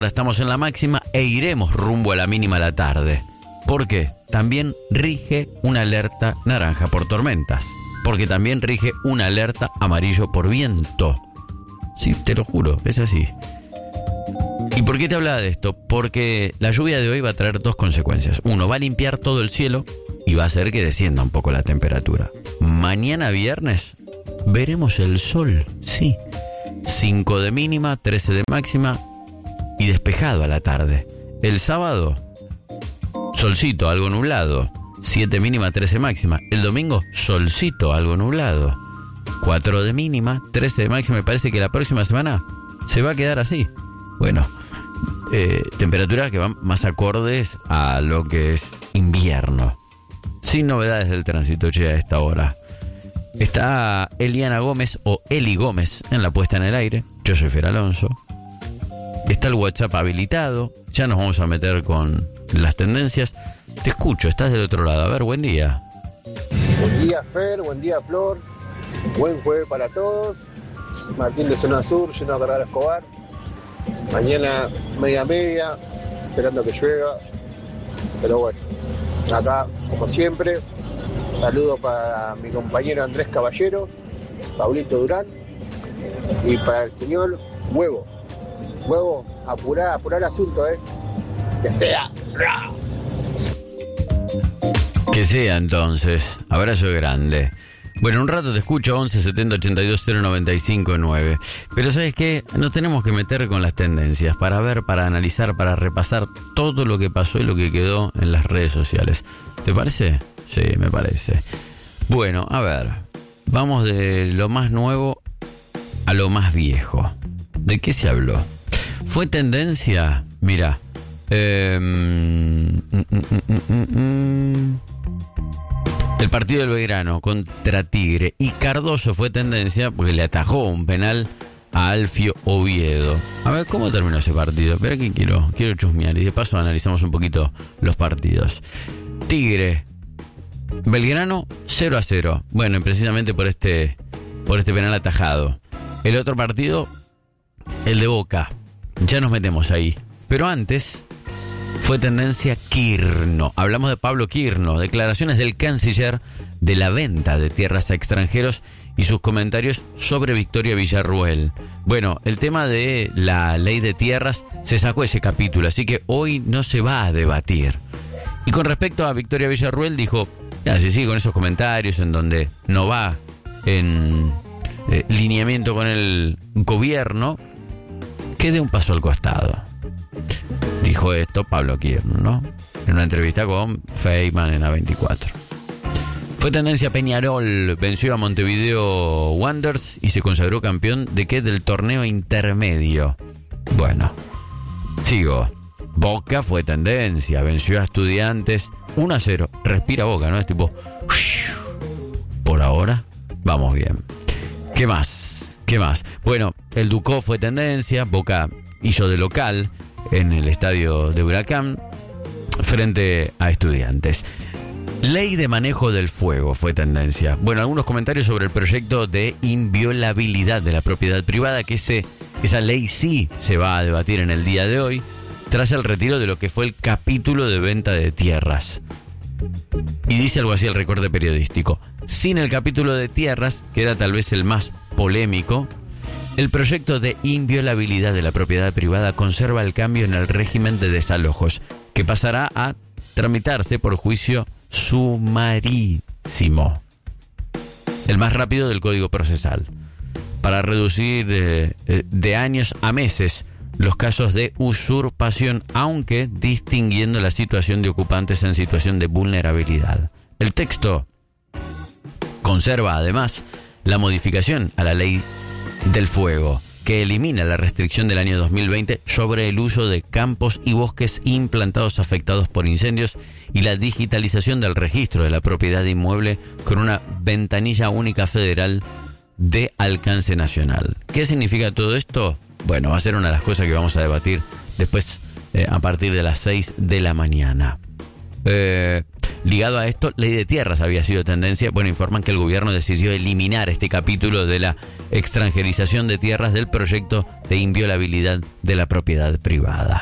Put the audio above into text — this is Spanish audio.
estamos en la máxima e iremos rumbo a la mínima a la tarde. ¿Por qué? También rige una alerta naranja por tormentas. Porque también rige una alerta amarillo por viento. Sí, te lo juro, es así. ¿Y por qué te hablaba de esto? Porque la lluvia de hoy va a traer dos consecuencias. Uno, va a limpiar todo el cielo y va a hacer que descienda un poco la temperatura. Mañana viernes veremos el sol, sí. 5 de mínima, 13 de máxima y despejado a la tarde. El sábado, solcito, algo nublado. 7 mínima, 13 máxima. El domingo, solcito, algo nublado. 4 de mínima, 13 de máxima. Me parece que la próxima semana se va a quedar así. Bueno, temperaturas que van más acordes a lo que es invierno. Sin novedades del tránsito, che, a esta hora. Está Eliana Gómez o Eli Gómez en la puesta en el aire. Yo soy Fer Alonso. Está el WhatsApp habilitado. Ya nos vamos a meter con las tendencias. Te escucho, estás del otro lado. A ver, buen día. Buen día, Fer, buen día, Flor. Buen jueves para todos. Martín de Zona Sur, yendo a cargar a Escobar. Mañana media, esperando que llueva. Pero bueno, acá, como siempre, saludo para mi compañero Andrés Caballero, Pablito Durán, y para el señor Huevo. Huevo, apurar el asunto, que sea. Que sea entonces. Abrazo grande. Bueno, un rato te escucho. 11 70 82 095 9. Pero ¿sabes qué? Nos tenemos que meter con las tendencias para ver, para analizar, para repasar todo lo que pasó y lo que quedó en las redes sociales. ¿Te parece? Sí, me parece. Bueno, a ver. Vamos de lo más nuevo a lo más viejo. ¿De qué se habló? Fue tendencia, mira. El partido del Belgrano contra Tigre. Y Cardoso fue tendencia porque le atajó un penal a Alfio Oviedo. A ver, ¿cómo terminó ese partido? Espera que quiero chusmear. Y de paso analizamos un poquito los partidos. Tigre, Belgrano 0-0. Bueno, precisamente por este penal atajado. El otro partido, el de Boca. Ya nos metemos ahí. Pero antes fue tendencia Quirno. Hablamos de Pablo Quirno, declaraciones del canciller de la venta de tierras a extranjeros y sus comentarios sobre Victoria Villarruel. Bueno, el tema de la ley de tierras se sacó ese capítulo, así que hoy no se va a debatir. Y con respecto a Victoria Villarruel dijo, si sigue con esos comentarios en donde no va en lineamiento con el gobierno, que dé un paso al costado. Dijo esto Pablo Quirno, ¿no? En una entrevista con Feynman en A24. Fue tendencia Peñarol, venció a Montevideo Wanderers y se consagró campeón de ¿qué? Del torneo intermedio. Bueno, sigo. Boca fue tendencia, venció a Estudiantes 1-0. Respira Boca, ¿no? Es tipo, por ahora vamos bien. ¿Qué más? Bueno, el Ducó fue tendencia, Boca hizo de local en el estadio de Huracán frente a Estudiantes. Ley de manejo del fuego fue tendencia. Bueno, algunos comentarios sobre el proyecto de inviolabilidad de la propiedad privada, que esa ley sí se va a debatir en el día de hoy, tras el retiro de lo que fue el capítulo de venta de tierras. Y dice algo así el recorte periodístico. Sin el capítulo de tierras, que era tal vez el más polémico, el proyecto de inviolabilidad de la propiedad privada conserva el cambio en el régimen de desalojos, que pasará a tramitarse por juicio sumarísimo, el más rápido del Código Procesal, para reducir de años a meses los casos de usurpación, aunque distinguiendo la situación de ocupantes en situación de vulnerabilidad. El texto conserva además la modificación a la ley del fuego, que elimina la restricción del año 2020 sobre el uso de campos y bosques implantados afectados por incendios y la digitalización del registro de la propiedad inmueble con una ventanilla única federal de alcance nacional. ¿Qué significa todo esto? Bueno, va a ser una de las cosas que vamos a debatir después a partir de las 6 de la mañana. Ligado a esto, ley de tierras había sido tendencia. Bueno, informan que el gobierno decidió eliminar este capítulo de la extranjerización de tierras del proyecto de inviolabilidad de la propiedad privada.